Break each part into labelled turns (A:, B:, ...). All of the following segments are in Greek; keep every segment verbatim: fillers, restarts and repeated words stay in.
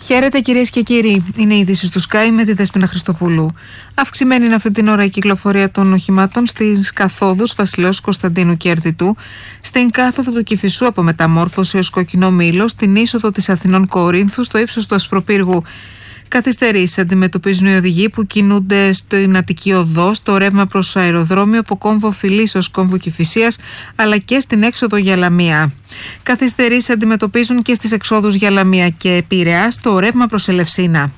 A: Χαίρετε κυρίες και κύριοι, είναι η είδηση του Sky με τη Δέσποινα Χριστοπούλου. Αυξημένη είναι αυτή την ώρα η κυκλοφορία των οχημάτων στις καθόδους Βασιλέως Κωνσταντίνου και Ερδιτού, στην κάθοδο του Κηφισού από Μεταμόρφωση έως Κοκκινό Μήλο, στην είσοδο της Αθηνών Κορίνθου, στο ύψος του Ασπροπύργου. Καθυστερήσεις αντιμετωπίζουν οι οδηγοί που κινούνται στην Αττική Οδό, στο ρεύμα προς αεροδρόμιο από κόμβο Φιλής ως κόμβο Κηφισίας, αλλά και στην έξοδο για Λαμία. Καθυστερήσεις αντιμετωπίζουν και στις εξόδους για Λαμία και Πειραιά, στο ρεύμα προς Ελευσίνα.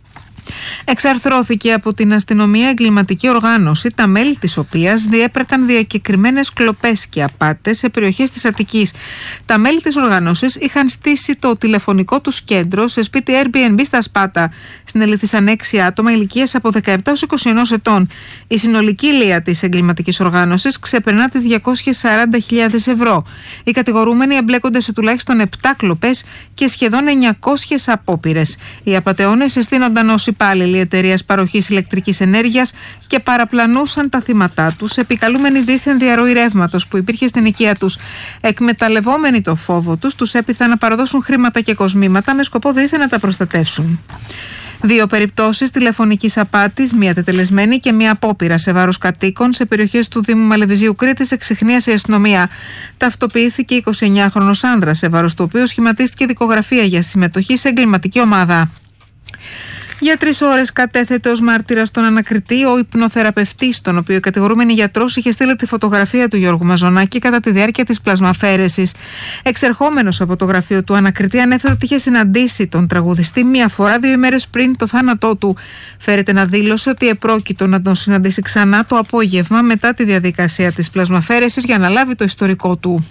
A: Εξαρθρώθηκε από την αστυνομία εγκληματική οργάνωση, τα μέλη της οποίας διέπρatan διακεκριμένες κλοπές και απάτες σε περιοχές της Αττικής. Τα μέλη της οργάνωσης είχαν στήσει το τηλεφωνικό τους κέντρο σε σπίτι Airbnb στα Σπάτα. Συνελήφθησαν έξι άτομα ηλικίας από δεκαεπτά έως είκοσι ένα ετών. Η συνολική ηλία της εγκληματικής οργάνωσης ξεπερνά τις διακόσιες σαράντα χιλιάδες ευρώ. Οι κατηγορούμενοι εμπλέκονται σε τουλάχιστον επτά κλοπές και σχεδόν εννιακόσιες απόπειρες. Οι απατεώνες συστήνονταν ως υπάλληλοι εταιρείας παροχής ηλεκτρικής ενέργειας και παραπλανούσαν τα θύματά τους, επικαλούμενοι δίθεν διαρροή ρεύματος που υπήρχε στην οικία τους. Εκμεταλλευόμενοι το φόβο τους, τους έπειθαν να παραδώσουν χρήματα και κοσμήματα με σκοπό δίθεν να τα προστατεύσουν. Δύο περιπτώσεις τηλεφωνικής απάτης, μία τετελεσμένη και μία απόπειρα σε βάρος κατοίκων σε περιοχές του Δήμου Μαλεβιζίου Κρήτης εξιχνίασε η αστυνομία. Ταυτοποιήθηκε εικοσιεννιάχρονος άνδρας, σε βάρος του οποίου σχηματίστηκε δικογραφία για συμμετοχή σε εγκληματική ομάδα. Για τρεις ώρες κατέθεται ως μάρτυρας στον ανακριτή ο υπνοθεραπευτής, τον οποίο η κατηγορούμενη γιατρός είχε στείλει τη φωτογραφία του Γιώργου Μαζονάκη κατά τη διάρκεια της πλασμαφέρεσης. Εξερχόμενος από το γραφείο του ανακριτή, ανέφερε ότι είχε συναντήσει τον τραγουδιστή μία φορά δύο ημέρες πριν το θάνατό του. Φέρεται να δήλωσε ότι επρόκειτο να τον συναντήσει ξανά το απόγευμα μετά τη διαδικασία της πλασμαφέρεσης για να λάβει το ιστορικό του.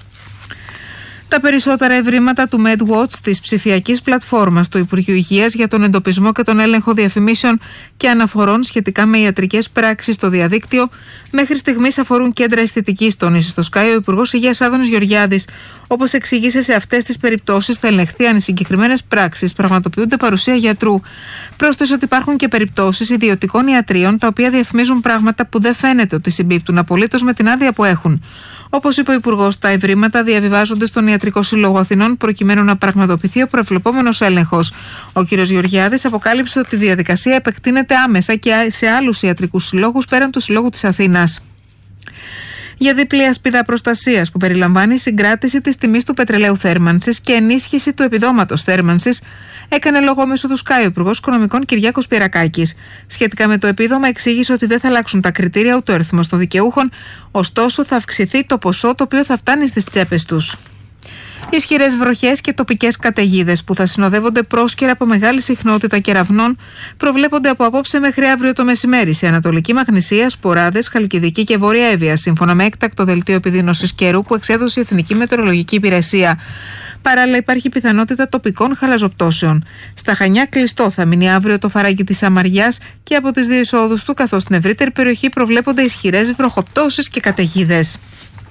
A: Τα περισσότερα ευρήματα του MedWatch, της ψηφιακής πλατφόρμας του Υπουργείου Υγείας για τον εντοπισμό και τον έλεγχο διαφημίσεων και αναφορών σχετικά με ιατρικές πράξεις στο διαδίκτυο, μέχρι στιγμής αφορούν κέντρα αισθητικής, τόνισε στο Sky ο Υπουργός Υγείας Άδωνης Γεωργιάδης. Όπως εξήγησε, σε αυτές τις περιπτώσεις θα ελεγχθεί αν οι συγκεκριμένες πράξεις πραγματοποιούνται παρουσία γιατρού. Πρόσθεσε ότι υπάρχουν και περιπτώσεις ιδιωτικών ιατρίων τα οποία διαφημίζουν πράγματα που δεν φαίνεται ότι συμπίπτουν απολύτως με την άδεια που έχουν. Όπως είπε ο Υπουργός, τα ευρήματα διαβιβάζονται στον Ιατρικό Σύλλογο Αθηνών προκειμένου να πραγματοποιηθεί ο προεβλεπόμενος έλεγχος. Ο κ. Γεωργιάδης αποκάλυψε ότι η διαδικασία επεκτείνεται άμεσα και σε άλλους ιατρικούς συλλόγους πέραν του Συλλόγου της Αθήνας. Για διπλή ασπίδα προστασίας που περιλαμβάνει συγκράτηση της τιμής του πετρελαίου θέρμανσης και ενίσχυση του επιδόματος θέρμανσης, έκανε λόγο μέσω του Sky ο Υπουργός Οικονομικών Κυριάκος Πυρακάκης. Σχετικά με το επίδομα, εξήγησε ότι δεν θα αλλάξουν τα κριτήρια ούτε ο αριθμός των δικαιούχων, ωστόσο θα αυξηθεί το ποσό το οποίο θα φτάνει στις τσέπες τους. Ισχυρές βροχές και τοπικές καταιγίδες που θα συνοδεύονται πρόσκαιρα από μεγάλη συχνότητα κεραυνών προβλέπονται από απόψε μέχρι αύριο το μεσημέρι σε Ανατολική Μαγνησία, Σποράδες, Χαλκιδική και Βόρεια Εύβοια, σύμφωνα με έκτακτο δελτίο επιδείνωσης καιρού που εξέδωσε η Εθνική Μετεωρολογική Υπηρεσία. Παράλληλα, υπάρχει πιθανότητα τοπικών χαλαζοπτώσεων. Στα Χανιά κλειστό θα μείνει αύριο το φαράγγι της Αμαριάς και από τις δύο εισόδους του, καθώς στην ευρύτερη περιοχή προβλέπονται ισχυρές βροχοπτώσεις και καταιγίδες.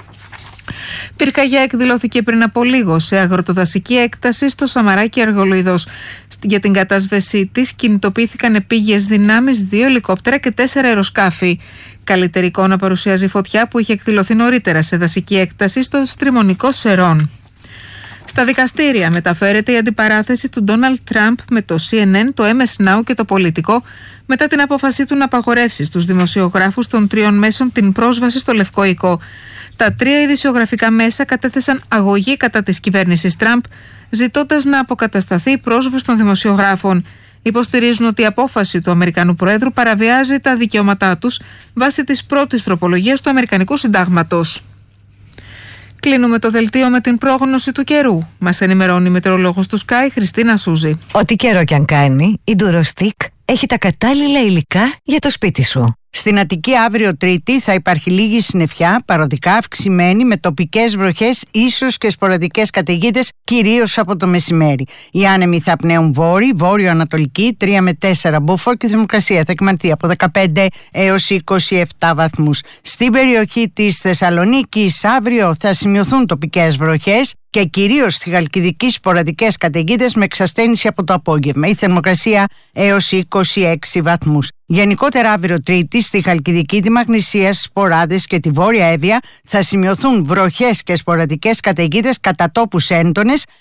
A: Πυρκαγιά εκδηλώθηκε πριν από λίγο σε αγροτοδασική έκταση στο Σαμαράκι Αργολοειδός. Για την κατάσβεσή της κινητοποιήθηκαν επίγειες δυνάμεις, δύο ελικόπτερα και τέσσερα αεροσκάφη. Καλύτερη εικόνα παρουσιάζει φωτιά που είχε εκδηλωθεί νωρίτερα σε δασική έκταση στο Στριμονικό Σερών. Στα δικαστήρια μεταφέρεται η αντιπαράθεση του Ντόναλντ Τραμπ με το σι εν εν, το εμ ες Now και το Πολιτικό μετά την απόφασή του να απαγορεύσει στους δημοσιογράφους των τριών μέσων την πρόσβαση στο Λευκό Οικό. Τα τρία ειδησιογραφικά μέσα κατέθεσαν αγωγή κατά της κυβέρνησης Τραμπ, ζητώντας να αποκατασταθεί η πρόσβαση των δημοσιογράφων. Υποστηρίζουν ότι η απόφαση του Αμερικανού Προέδρου παραβιάζει τα δικαιώματά τους βάσει της πρώτης τροπολογίας του Αμερικανικού Συντάγματος. Κλείνουμε το δελτίο με την πρόγνωση του καιρού. Μας ενημερώνει η μετεωρολόγος του Sky, Χριστίνα Σούζη.
B: Ό,τι καιρό κι αν κάνει, η Durostick έχει τα κατάλληλα υλικά για το σπίτι σου.
C: Στην Αττική αύριο Τρίτη θα υπάρχει λίγη συννεφιά, παροδικά αυξημένη με τοπικές βροχές, ίσως και σποραδικές καταιγίδες, κυρίως από το μεσημέρι. Οι άνεμοι θα πνέουν βόρειο, βόρειο-ανατολική, τρία με τέσσερα μποφόρ και η θερμοκρασία θα κυμανθεί από δεκαπέντε έως είκοσι επτά βαθμούς. Στην περιοχή της Θεσσαλονίκης αύριο θα σημειωθούν τοπικές βροχές και κυρίως στη Χαλκιδική σποραδικές καταιγίδες με εξασθένηση από το απόγευμα. Η θερμοκρασία έως είκοσι έξι βαθμούς. Γενικότερα αύριο Τρίτη στη Χαλκιδική, τη Μαγνησία, Σποράδες και τη Βόρεια Εύβοια θα σημειωθούν βροχές και σποραδικές καταιγίδες κατά τόπους έντονες